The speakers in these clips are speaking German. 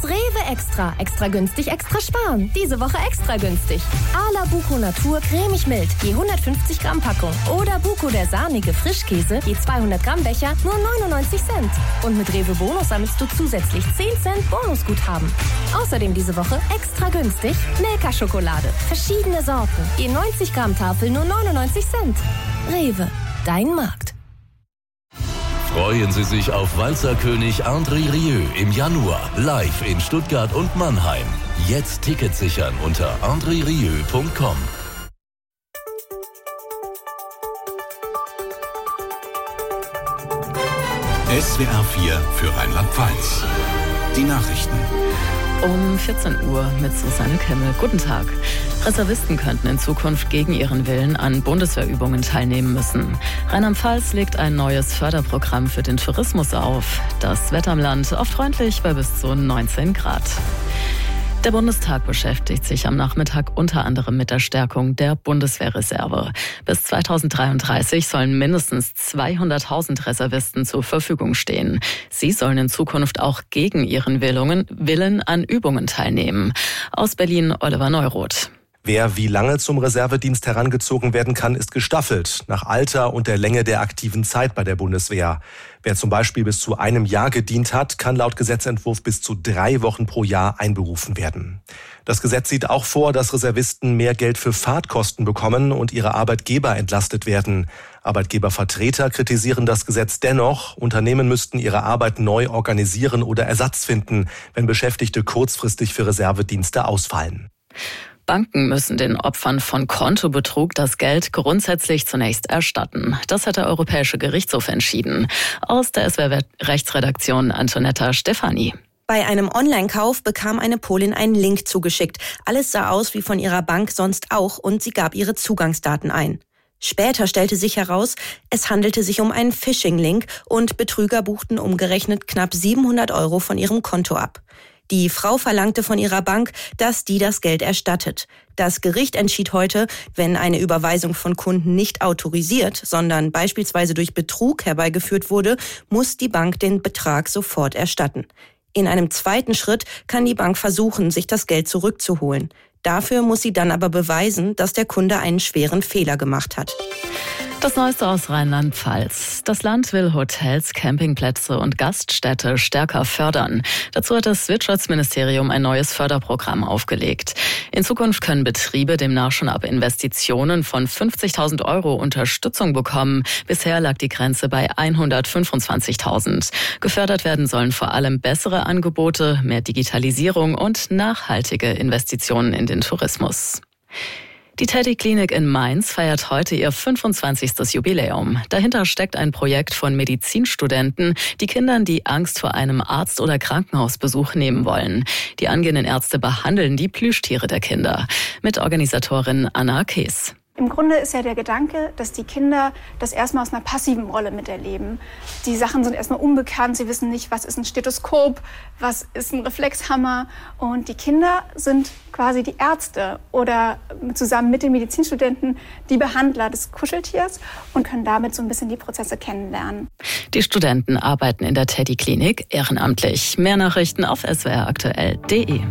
Das Rewe Extra. Extra günstig, extra sparen. Diese Woche extra günstig. Ala Buko Natur cremig mild, je 150 Gramm Packung. Oder Buko der sahnige Frischkäse, je 200 Gramm Becher, nur 99 Cent. Und mit Rewe Bonus sammelst du zusätzlich 10 Cent Bonusguthaben. Außerdem diese Woche extra günstig Milka-Schokolade. Verschiedene Sorten, je 90 Gramm Tafel, nur 99 Cent. Rewe, dein Markt. Freuen Sie sich auf Walzerkönig André Rieu im Januar, live in Stuttgart und Mannheim. Jetzt Tickets sichern unter andrerieu.com. SWR 4 für Rheinland-Pfalz. Die Nachrichten. Um 14 Uhr mit Susanne Kemmel. Guten Tag. Reservisten könnten in Zukunft gegen ihren Willen an Bundeswehrübungen teilnehmen müssen. Rheinland-Pfalz legt ein neues Förderprogramm für den Tourismus auf. Das Wetter im Land oft freundlich bei bis zu 19 Grad. Der Bundestag beschäftigt sich am Nachmittag unter anderem mit der Stärkung der Bundeswehrreserve. Bis 2033 sollen mindestens 200.000 Reservisten zur Verfügung stehen. Sie sollen in Zukunft auch gegen ihren Willen an Übungen teilnehmen. Aus Berlin Oliver Neuroth. Wer wie lange zum Reservedienst herangezogen werden kann, ist gestaffelt, nach Alter und der Länge der aktiven Zeit bei der Bundeswehr. Wer zum Beispiel bis zu einem Jahr gedient hat, kann laut Gesetzentwurf bis zu 3 Wochen pro Jahr einberufen werden. Das Gesetz sieht auch vor, dass Reservisten mehr Geld für Fahrtkosten bekommen und ihre Arbeitgeber entlastet werden. Arbeitgebervertreter kritisieren das Gesetz dennoch. Unternehmen müssten ihre Arbeit neu organisieren oder Ersatz finden, wenn Beschäftigte kurzfristig für Reservedienste ausfallen. Banken müssen den Opfern von Kontobetrug das Geld grundsätzlich zunächst erstatten. Das hat der Europäische Gerichtshof entschieden. Aus der SWR-Rechtsredaktion Antonetta Stefani. Bei einem Online-Kauf bekam eine Polin einen Link zugeschickt. Alles sah aus wie von ihrer Bank sonst auch und sie gab ihre Zugangsdaten ein. Später stellte sich heraus, es handelte sich um einen Phishing-Link und Betrüger buchten umgerechnet knapp 700 € von ihrem Konto ab. Die Frau verlangte von ihrer Bank, dass die das Geld erstattet. Das Gericht entschied heute, wenn eine Überweisung von Kunden nicht autorisiert, sondern beispielsweise durch Betrug herbeigeführt wurde, muss die Bank den Betrag sofort erstatten. In einem zweiten Schritt kann die Bank versuchen, sich das Geld zurückzuholen. Dafür muss sie dann aber beweisen, dass der Kunde einen schweren Fehler gemacht hat. Das Neueste aus Rheinland-Pfalz. Das Land will Hotels, Campingplätze und Gaststätte stärker fördern. Dazu hat das Wirtschaftsministerium ein neues Förderprogramm aufgelegt. In Zukunft können Betriebe demnach schon ab Investitionen von 50.000 € Unterstützung bekommen. Bisher lag die Grenze bei 125.000. Gefördert werden sollen vor allem bessere Angebote, mehr Digitalisierung und nachhaltige Investitionen in den Tourismus. Die Teddy-Klinik in Mainz feiert heute ihr 25. Jubiläum. Dahinter steckt ein Projekt von Medizinstudenten, die Kindern die Angst vor einem Arzt- oder Krankenhausbesuch nehmen wollen. Die angehenden Ärzte behandeln die Plüschtiere der Kinder. Mitorganisatorin Anna Kees. Im Grunde ist ja der Gedanke, dass die Kinder das erstmal aus einer passiven Rolle miterleben. Die Sachen sind erstmal unbekannt, sie wissen nicht, was ist ein Stethoskop, was ist ein Reflexhammer. Und die Kinder sind quasi die Ärzte oder zusammen mit den Medizinstudenten die Behandler des Kuscheltiers und können damit so ein bisschen die Prozesse kennenlernen. Die Studenten arbeiten in der Teddy-Klinik ehrenamtlich. Mehr Nachrichten auf swraktuell.de.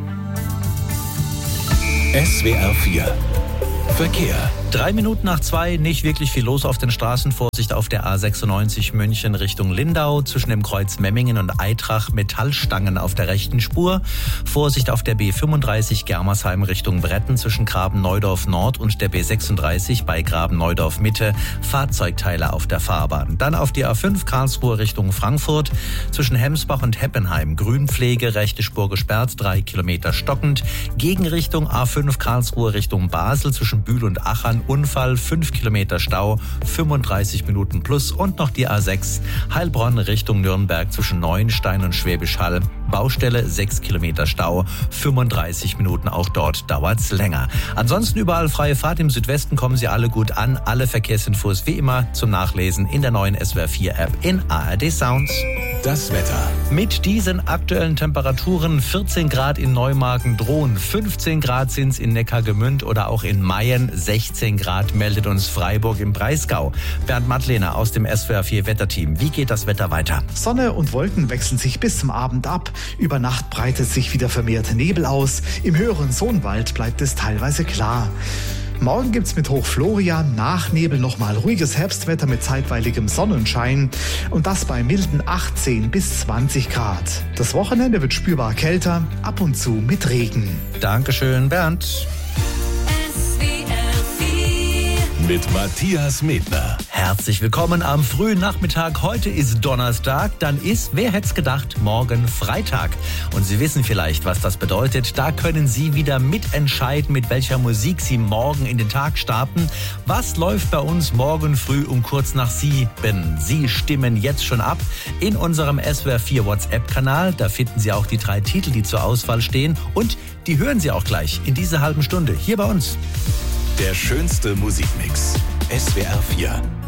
SWR 4 Verkehr. 3 Minuten nach 2, nicht wirklich viel los auf den Straßen. Vorsicht auf der A96 München Richtung Lindau. Zwischen dem Kreuz Memmingen und Eitrach Metallstangen auf der rechten Spur. Vorsicht auf der B35 Germersheim Richtung Bretten zwischen Graben-Neudorf Nord und der B36 bei Graben-Neudorf Mitte. Fahrzeugteile auf der Fahrbahn. Dann auf die A5 Karlsruhe Richtung Frankfurt. Zwischen Hemsbach und Heppenheim Grünpflege, rechte Spur gesperrt, 3 Kilometer stockend. Gegenrichtung A5 Karlsruhe Richtung Basel zwischen Bühl und Achern. Unfall, 5 Kilometer Stau, 35 Minuten plus und noch die A6 Heilbronn Richtung Nürnberg zwischen Neuenstein und Schwäbisch Hall. Baustelle, 6 Kilometer Stau, 35 Minuten, auch dort dauert's länger. Ansonsten überall freie Fahrt, im Südwesten kommen Sie alle gut an. Alle Verkehrsinfos wie immer zum Nachlesen in der neuen SWR 4 App in ARD Sounds. Das Wetter. Mit diesen aktuellen Temperaturen 14 Grad in Neumarken drohen, 15 Grad sind's in Neckargemünd oder auch in Mayen, 16 Grad meldet uns Freiburg im Breisgau. Bernd Mattlehner aus dem SWR 4 Wetterteam. Wie geht das Wetter weiter? Sonne und Wolken wechseln sich bis zum Abend ab. Über Nacht breitet sich wieder vermehrt Nebel aus. Im höheren Sohnwald bleibt es teilweise klar. Morgen gibt's mit Hochflorian nach Nebel nochmal ruhiges Herbstwetter mit zeitweiligem Sonnenschein und das bei milden 18 bis 20 Grad. Das Wochenende wird spürbar kälter, ab und zu mit Regen. Dankeschön, Bernd. Mit Matthias Medner. Herzlich willkommen am frühen Nachmittag. Heute ist Donnerstag, dann ist, wer hätte es gedacht, morgen Freitag. Und Sie wissen vielleicht, was das bedeutet. Da können Sie wieder mitentscheiden, mit welcher Musik Sie morgen in den Tag starten. Was läuft bei uns morgen früh um kurz nach 7? Sie stimmen jetzt schon ab in unserem SWR 4 WhatsApp-Kanal. Da finden Sie auch die 3 Titel, die zur Auswahl stehen. Und die hören Sie auch gleich in dieser halben Stunde hier bei uns. Der schönste Musikmix. SWR 4.